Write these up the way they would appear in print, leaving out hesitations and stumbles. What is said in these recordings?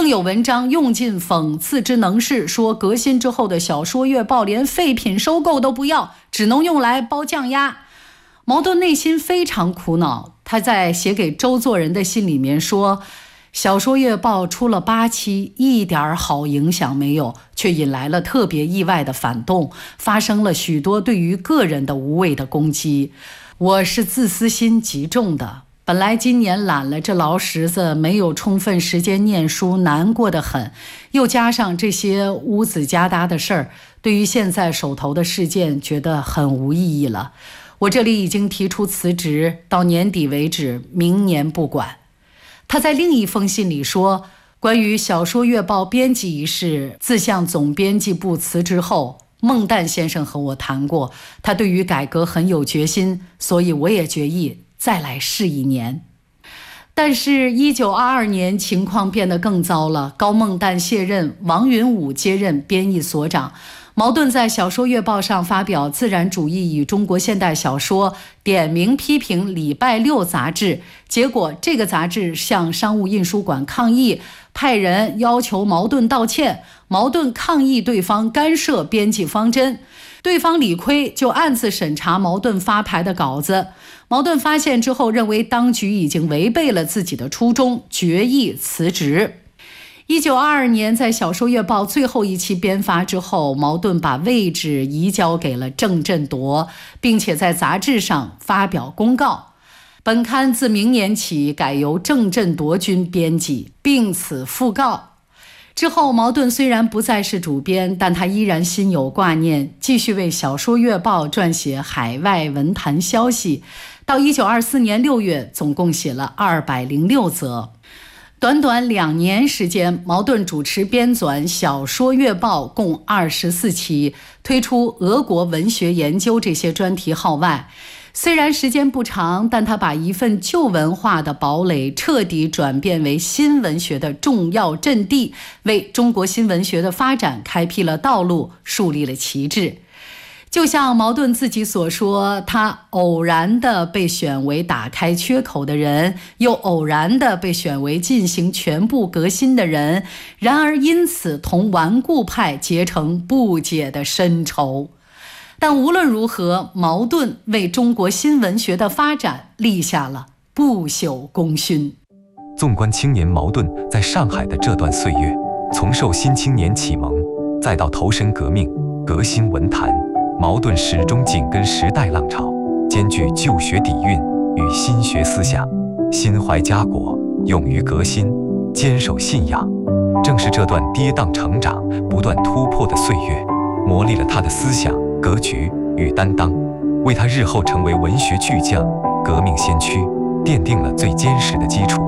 更有文章用尽讽刺之能事，说革新之后的小说月报连废品收购都不要，只能用来包酱鸭。茅盾内心非常苦恼，他在写给周作人的信里面说，小说月报出了8期，一点好影响没有，却引来了特别意外的反动，发生了许多对于个人的无谓的攻击。我是自私心极重的，本来今年揽了这劳什子，没有充分时间念书，难过得很，又加上这些乌子夹搭的事儿，对于现在手头的事件觉得很无意义了。我这里已经提出辞职，到年底为止，明年不管。他在另一封信里说，关于小说月报编辑一事，自向总编辑部辞职后，孟旦先生和我谈过，他对于改革很有决心，所以我也决意再来试1年。但是1922年情况变得更糟了，高孟旦卸任，王云武接任编译所长。茅盾在小说月报上发表《自然主义与中国现代小说》，点名批评《礼拜六》杂志，结果这个杂志向商务印书馆抗议，派人要求茅盾道歉，茅盾抗议对方干涉编辑方针，对方理亏，就暗自审查茅盾发牌的稿子。茅盾发现之后，认为当局已经违背了自己的初衷，决意辞职。1922年，在小说月报最后一期编发之后，茅盾把位置移交给了郑振铎，并且在杂志上发表公告，本刊自明年起改由郑振铎君编辑，并此讣告。之后，茅盾虽然不再是主编，但他依然心有挂念，继续为小说月报撰写海外文坛消息。到1924年6月，总共写了206则。短短2年时间，茅盾主持编纂小说月报共24期，推出俄国文学研究这些专题号外。虽然时间不长，但他把一份旧文化的堡垒彻底转变为新文学的重要阵地，为中国新文学的发展开辟了道路，树立了旗帜。就像茅盾自己所说，他偶然地被选为打开缺口的人，又偶然地被选为进行全部革新的人，然而因此同顽固派结成不解的深仇。但无论如何，茅盾为中国新文学的发展立下了不朽功勋。 纵观青年茅盾在上海的这段岁月，从受新青年启蒙，再到投身革命、革新文坛，茅盾始终紧跟时代浪潮，兼具旧学底蕴与新学思想，心怀家国，勇于革新，坚守信仰。正是这段跌宕成长、不断突破的岁月，磨砺了他的思想、格局与担当，为他日后成为文学巨匠、革命先驱奠定了最坚实的基础。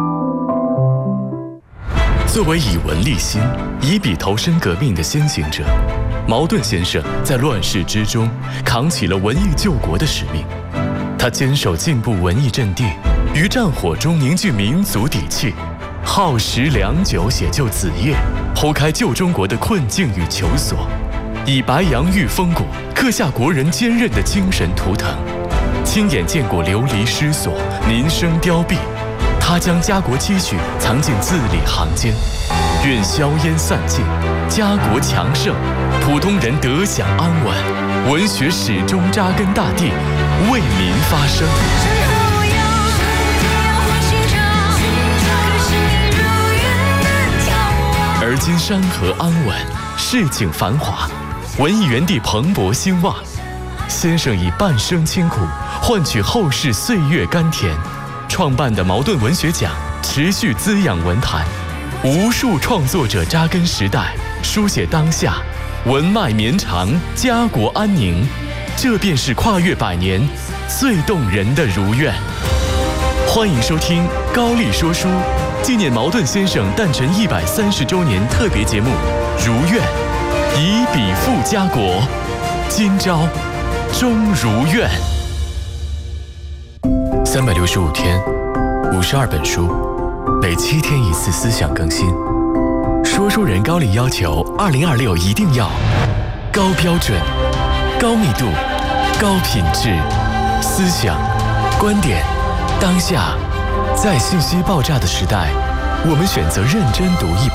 作为以文立心、以笔投身革命的先行者，茅盾先生在乱世之中扛起了文艺救国的使命。他坚守进步文艺阵地，于战火中凝聚民族底气，耗时良久写就子夜，剖开旧中国的困境与求索，以白杨玉风骨刻下国人坚韧的精神图腾。亲眼见过流离失所、民生凋敝，他将家国期许藏进字里行间，愿硝烟散尽，家国强盛，普通人得享安稳，文学始终扎根大地，为民发声。而今山河安稳，市井繁华，文艺园地蓬勃兴旺。先生以半生清苦换取后世岁月甘甜，创办的茅盾文学奖持续滋养文坛，无数创作者扎根时代，书写当下，文脉绵长，家国安宁。这便是跨越100年最动人的如愿。欢迎收听高丽说书纪念茅盾先生诞辰130周年特别节目《如愿》，以笔赋家国，今朝终如愿。365天，52本书，每7天1次思想更新。说书人高丽要求2026一定要高标准、高密度、高品质，思想、观点、当下，在信息爆炸的时代，我们选择认真读一本。